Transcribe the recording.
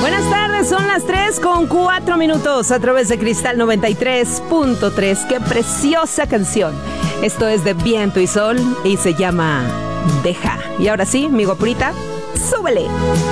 Buenas tardes, son las 3:04 a través de Cristal 93.3. ¡Qué preciosa canción! Esto es de Viento y Sol y se llama Deja. Y ahora sí, mi guapurita, súbele.